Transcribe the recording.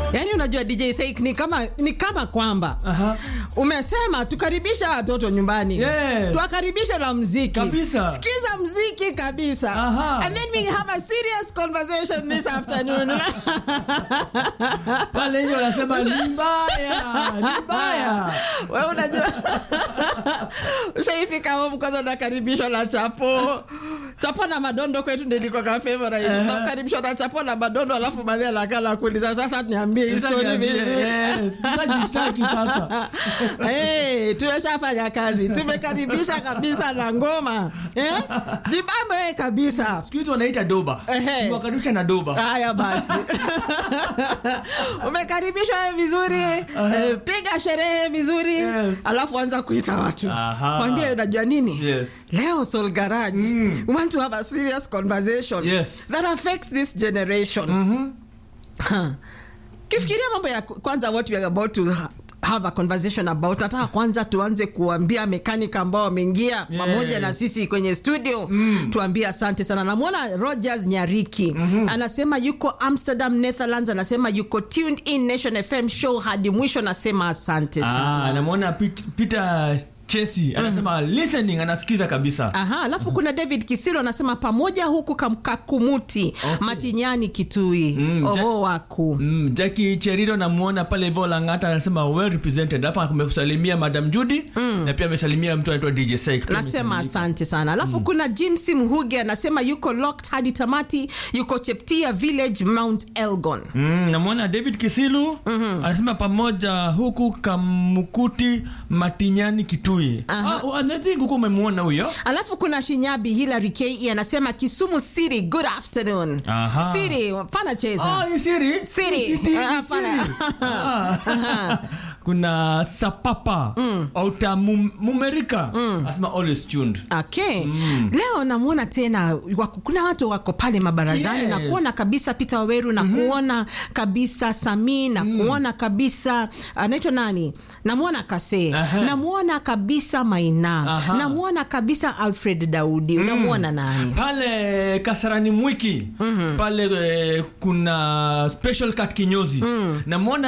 Yani unajua DJ Seik ni kama kwamba umesema tukaribisha watoto nyumbani. Tuwakaribisha na muziki. Sikiza muziki kabisa. And then we have a serious conversation this afternoon. Pale hiyo unasema ni mbaya. Wewe unajua ushaifika home kwanza unakaribishwa na chapo na madondo kwetu ndio ilikuwa ka favorite. Tunakaribishwa na chapo na madondo alafu baadaye anakala kuuliza sasa niambie history vizuri. Tunajistaki sasa. Tumeshafanya kazi. Tumekaribisha kabisa na ngoma. Jibambe wewe kabisa. Siku hizo wanaita doba. Tuwakaribisha na doba. Haya basi. Umekaribishwa vizuri. Piga sherehe vizuri. Alafu anza kuita watu. Mwambie unajua nini? Leo Soul Garage. We want to have a serious conversation that affects this generation. Kifikiria mambo ya kwanza what we are about to have a conversation about. Nataka kwanza tuanze kuambia mechanic ambao wameingia pamoja na sisi kwenye studio. Tuambie asante sana. Namuona Rogers Nyariki. Anasema yuko Amsterdam, Netherlands. Anasema yuko tuned in Nation FM show hadi mwisho. Nasema asante sana. Namuona Peter Chesi anasema listening, anasikiza kabisa. Alafu kuna David Kisilo anasema pamoja huku Kakumuti, Matinyani Kitui. Waku. Jackie Cheriro namuona pale Vola Ngata anasema well represented. Hapa kumekusalimia Madam Judy na pia amesalimia mtu anaitwa DJ Seik. Nasema asante sana. Alafu kuna Jimsi Mhuge anasema yuko locked hadi tamati, yuko Cheptia Village, Mount Elgon. Namuona David Kisilu anasema pamoja huku Kamukuti, Matinyani Kitui. Anatingu kwa umemuona huyo. Alafu kuna Shinyabi Hilary K anasema Kisumu City, good afternoon. City, pana cheza. City. Kuna Sapapa Auta Mumerika asema always tuned. Leo namuona tena kuna watu wako pale mabarazani. Na kuona kabisa Peter Waweru na kuona kabisa Sami na kuona kabisa anaitwa nani? Namuona Kase. Namuona kabisa Maina. Namuona kabisa Alfred Daudi. Unamuona nani? Pale Kasarani Mwiki. Pale kuna Special Cat Kinyozi. Namuona